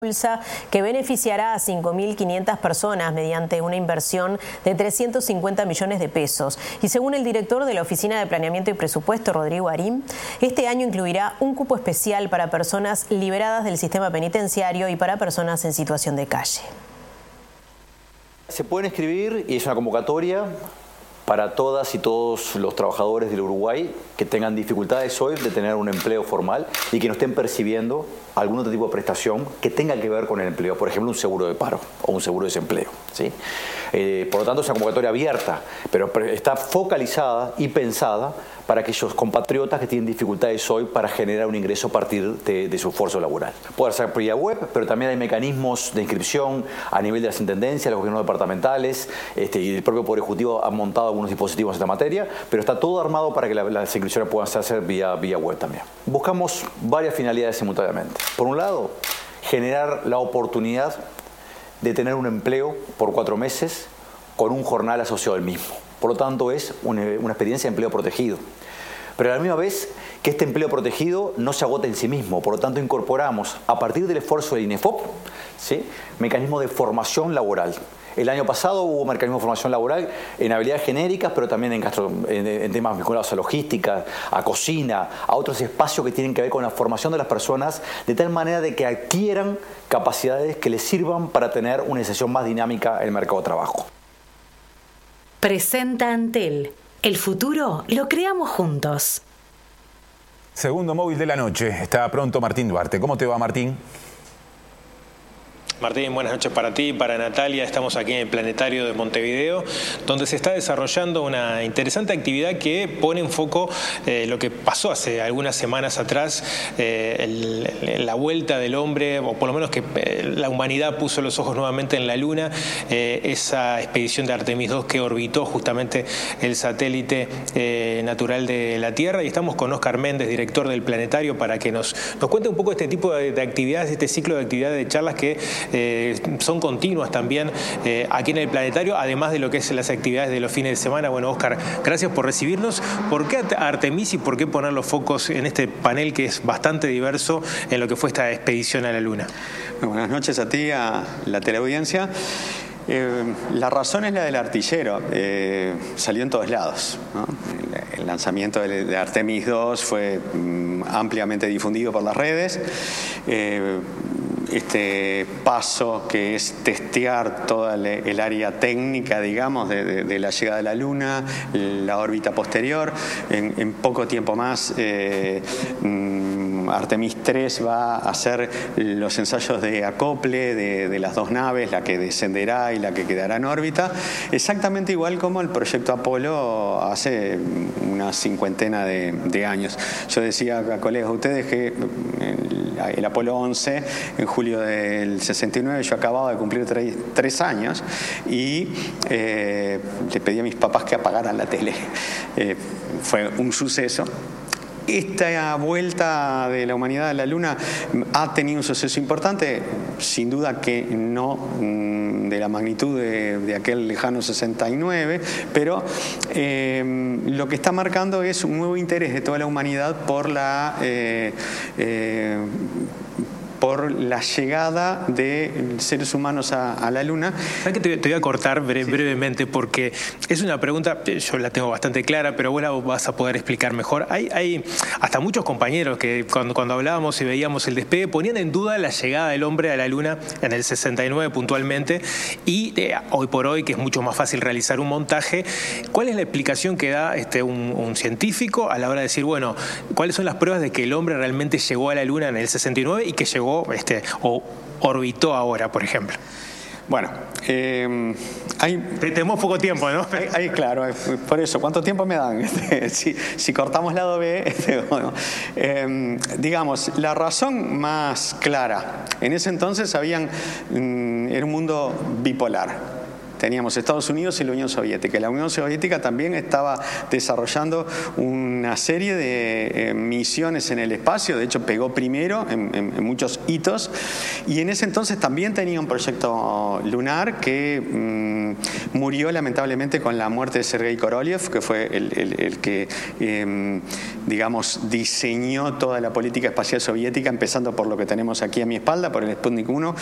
que beneficiará a 5.500 personas mediante una inversión de 350 millones de pesos. Y según el director de la Oficina de Planeamiento y Presupuesto, Rodrigo Arín, este año incluirá un cupo especial para personas liberadas del sistema penitenciario y para personas en situación de calle. Se pueden inscribir y es una convocatoria para todas y todos los trabajadores del Uruguay que tengan dificultades hoy de tener un empleo formal y que no estén percibiendo algún otro tipo de prestación que tenga que ver con el empleo, por ejemplo un seguro de paro o un seguro de desempleo, ¿sí? Por lo tanto es una convocatoria abierta, pero está focalizada y pensada para aquellos compatriotas que tienen dificultades hoy para generar un ingreso a partir de su esfuerzo laboral. Puede ser por vía web, pero también hay mecanismos de inscripción a nivel de las intendencias, los gobiernos departamentales y el propio Poder Ejecutivo han montado algunos dispositivos en esta materia, pero está todo armado para que las inscripciones puedan hacerse vía web también. Buscamos varias finalidades simultáneamente. Por un lado, generar la oportunidad de tener un empleo por 4 meses con un jornal asociado al mismo. Por lo tanto, es una experiencia de empleo protegido. Pero a la misma vez que este empleo protegido no se agota en sí mismo. Por lo tanto, incorporamos, a partir del esfuerzo del INEFOP, ¿sí?, mecanismos de formación laboral. El año pasado hubo mecanismos de formación laboral en habilidades genéricas, pero también en temas vinculados a logística, a cocina, a otros espacios que tienen que ver con la formación de las personas, de tal manera de que adquieran capacidades que les sirvan para tener una inserción más dinámica en el mercado de trabajo. Presenta Antel. El futuro lo creamos juntos. Segundo móvil de la noche. Está pronto Martín Duarte. ¿Cómo te va, Martín? Martín, buenas noches para ti, para Natalia. Estamos aquí en el Planetario de Montevideo, donde se está desarrollando una interesante actividad que pone en foco lo que pasó hace algunas semanas atrás, la vuelta del hombre, o por lo menos que la humanidad puso los ojos nuevamente en la Luna, esa expedición de Artemis II que orbitó justamente el satélite natural de la Tierra. Y estamos con Óscar Méndez, director del Planetario, para que nos cuente un poco este tipo de actividades, este ciclo de actividades, de charlas que son continuas también aquí en el Planetario, además de lo que es las actividades de los fines de semana. Bueno, Óscar, gracias por recibirnos. ¿Por qué Artemis y por qué poner los focos en este panel que es bastante diverso en lo que fue esta expedición a la Luna? Buenas noches a ti, a la teleaudiencia. La razón es la del artillero, salió en todos lados, ¿no? El lanzamiento de Artemis II fue ampliamente difundido por las redes. Este paso que es testear toda el área técnica, digamos, de la llegada a la Luna, la órbita posterior. En poco tiempo más Artemis III va a hacer los ensayos de acople de las dos naves, la que descenderá y la que quedará en órbita, exactamente igual como el proyecto Apolo hace una cincuentena de años. Yo decía a colegas de ustedes que el Apolo 11, en julio del 69, yo acababa de cumplir 3 años y le pedí a mis papás que apagaran la tele. Fue un suceso. Esta vuelta de la humanidad a la Luna ha tenido un suceso importante, sin duda que no de la magnitud de aquel lejano 69, pero lo que está marcando es un nuevo interés de toda la humanidad por la llegada de seres humanos a la Luna. ¿Sabes que te voy a cortar brevemente? Porque es una pregunta, yo la tengo bastante clara, pero vos la vas a poder explicar mejor. Hay hasta muchos compañeros que cuando hablábamos y veíamos el despegue ponían en duda la llegada del hombre a la Luna en el 69 puntualmente, y hoy por hoy, que es mucho más fácil realizar un montaje, ¿cuál es la explicación que da un científico a la hora de decir, bueno, cuáles son las pruebas de que el hombre realmente llegó a la Luna en el 69 y que llegó o orbitó ahora, por ejemplo? Bueno, tenemos poco tiempo, ¿no? Claro, por eso, ¿cuánto tiempo me dan? Si cortamos lado B, bueno, digamos, la razón más clara, en ese entonces era un mundo bipolar. Teníamos Estados Unidos y la Unión Soviética. La Unión Soviética también estaba desarrollando una serie de misiones en el espacio, de hecho pegó primero en muchos hitos, y en ese entonces también tenía un proyecto lunar que murió lamentablemente con la muerte de Sergei Korolev, que fue el que, digamos, diseñó toda la política espacial soviética, empezando por lo que tenemos aquí a mi espalda, por el Sputnik 1,